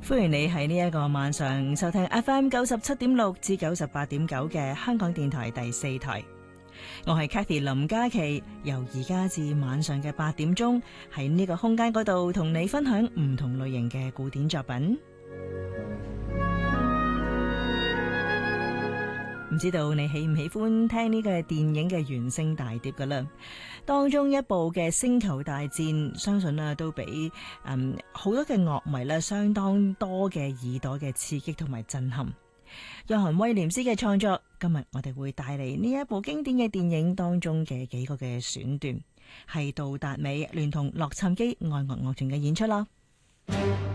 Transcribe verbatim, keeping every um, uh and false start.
歡迎你喺呢一個晚上收聽 F M 九十七點六至九十八點九嘅香港電台第四台。我係 Cathy 林嘉琪，由而家至晚上嘅八點鐘喺呢個空間嗰度同你分享唔同類型嘅古典作品。唔知道你喜唔喜歡聽呢個電影嘅原聲大碟噶啦？當中一部嘅《星球大戰》，相信啊都俾嗯好多嘅樂迷咧相當多嘅耳朵嘅刺激同埋震撼。約翰威廉斯嘅創作，今日我哋會帶嚟呢一部經典嘅電影當中嘅幾個嘅選段，係杜達美聯同洛杉磯愛樂樂團嘅演出啦。